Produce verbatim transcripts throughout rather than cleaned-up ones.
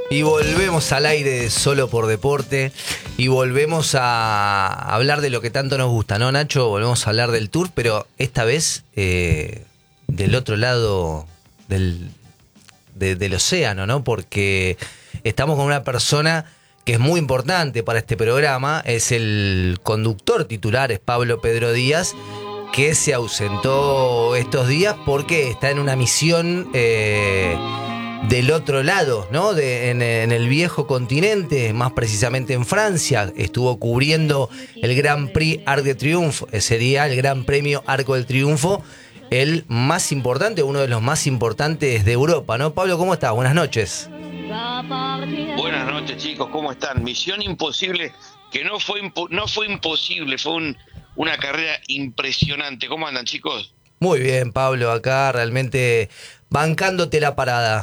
Y volvemos al aire de Solo por Deporte y volvemos a hablar de lo que tanto nos gusta, ¿no, Nacho? Volvemos a hablar del Tour, pero esta vez eh, del otro lado del, de, del océano, ¿no? Porque estamos con una persona que es muy importante para este programa, es el conductor titular, es Pablo Pedro Díaz, que se ausentó estos días porque está en una misión... Eh, del otro lado, ¿no? De, en, en el viejo continente, más precisamente en Francia. Estuvo cubriendo el Grand Prix Arc de Triomphe, sería el Gran Premio Arco del Triunfo, el más importante, uno de los más importantes de Europa, ¿no? Pablo, ¿cómo estás? Buenas noches. Buenas noches, chicos, ¿cómo están? Misión imposible, que no fue impo- no fue imposible, fue un, una carrera impresionante. ¿Cómo andan, chicos? Muy bien, Pablo, acá realmente bancándote la parada.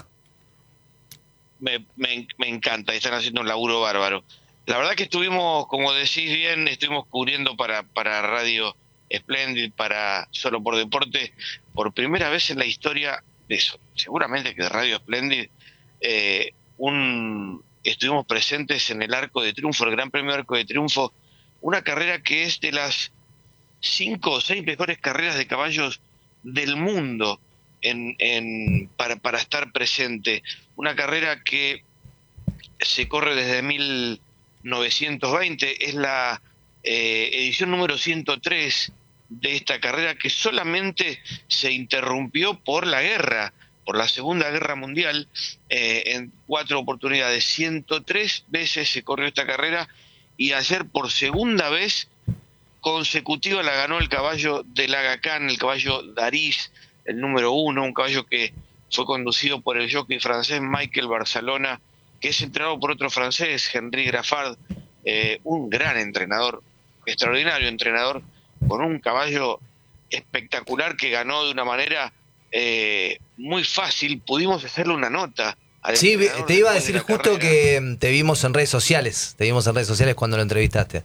Me, me, me encanta, están haciendo un laburo bárbaro. La verdad que estuvimos, como decís bien, estuvimos cubriendo para, para Radio Splendid, para Solo por Deporte, por primera vez en la historia de eso. Seguramente que de Radio Splendid, eh, un, estuvimos presentes en el Arco de Triunfo, el Gran Premio Arco de Triunfo, una carrera que es de las cinco o seis mejores carreras de caballos del mundo en, en, para, para estar presente. Una carrera que se corre desde mil novecientos veinte, es la eh, edición número ciento tres de esta carrera, que solamente se interrumpió por la guerra, por la Segunda Guerra Mundial, eh, en cuatro oportunidades. ciento tres veces se corrió esta carrera y ayer por segunda vez consecutiva la ganó el caballo del Aga Khan, el caballo Daris, el número uno, un caballo que fue conducido por el jockey francés Michael Barcelona, que es entrenado por otro francés, Henri Graffard, eh, un gran entrenador, extraordinario entrenador, con un caballo espectacular que ganó de una manera eh, muy fácil. Pudimos hacerle una nota al Sí, entrenador te iba a después de decir la justo carrera. que te vimos en redes sociales, te vimos en redes sociales cuando lo entrevistaste.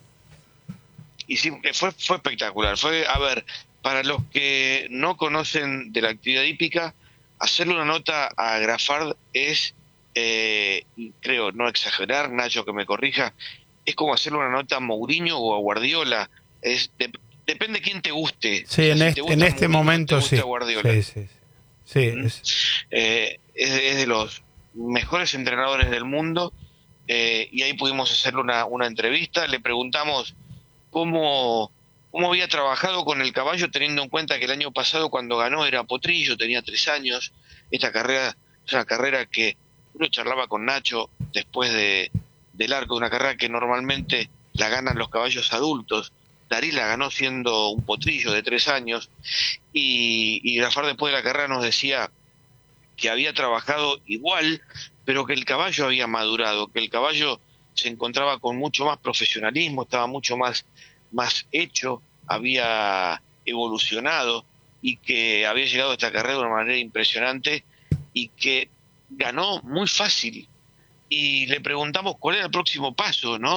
Y sí, fue, fue espectacular. Fue, a ver, para los que no conocen de la actividad hípica, hacerle una nota a Graffard es, eh, creo, no exagerar, Nacho que me corrija, es como hacerle una nota a Mourinho o a Guardiola. Es, de, depende quién te guste. Sí, O sea, en, si este, te gusta en este Mourinho, momento te gusta sí. Guardiola. Sí, sí, sí. Sí, ¿Mm? es... Eh, es, es de los mejores entrenadores del mundo, eh, y ahí pudimos hacerle una, una entrevista. Le preguntamos cómo, cómo había trabajado con el caballo, teniendo en cuenta que el año pasado cuando ganó era potrillo, tenía tres años. Esta carrera es una carrera que uno charlaba con Nacho después de, del Arco, una carrera que normalmente la ganan los caballos adultos. Darí la ganó siendo un potrillo de tres años, y, y Graffard después de la carrera nos decía que había trabajado igual, pero que el caballo había madurado, que el caballo se encontraba con mucho más profesionalismo, estaba mucho más, más hecho, había evolucionado, y que había llegado a esta carrera de una manera impresionante y que ganó muy fácil. Y le preguntamos cuál era el próximo paso, ¿no?